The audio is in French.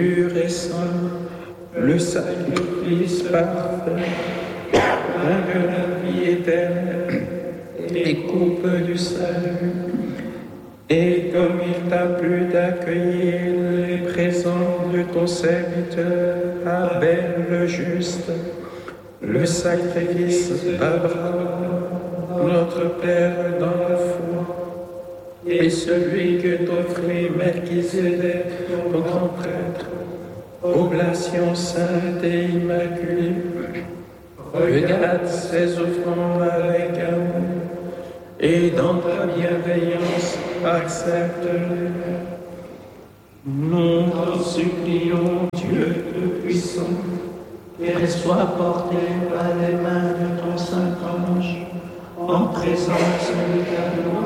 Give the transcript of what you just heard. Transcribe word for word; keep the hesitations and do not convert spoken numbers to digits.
pur et saint, le sacrifice parfait, pain de la vie éternelle et coupe du salut. Et comme il t'a plu d'accueillir les présents de ton serviteur Abel le juste, le sacrifice d'Abraham, notre Père dans la foi, et celui que t'offrit Melchizedek, ton grand prêtre, oblation sainte et immaculée, regarde ces offrandes avec amour, et dans ta bienveillance, accepte-les. Nous t'en supplions, Dieu Tout-Puissant, qu'elles soient portées par les mains de ton Saint-Ange, en présence de ta gloire.